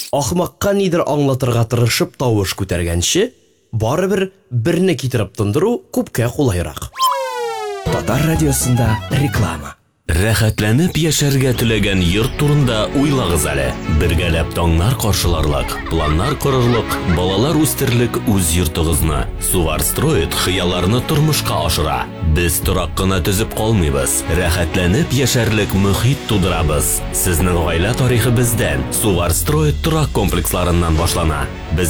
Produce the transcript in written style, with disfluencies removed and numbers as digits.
Ахмакка нидер аңлатырга тырышып тавыш күтәргәнче, барыбер берне китереп тондыру күпкә кулайрак. Татар радиосында реклама. Рәхәтләнеп яшәргә теләгән йорт турында уйлагыз әле. Бергәләп таңнар каршыларлык, планнар корырлык, балалар үстерлек үз йортыгызны. Суварстроит хыялларны тормышка ашыра. Без торак кына төзеп калмыйбыз. Рәхәтләнеп яшәрлек мөхит тудырабыз. Сезнең гаилә тарихы бездән. Суварстроит торак комплексларыннан башлана.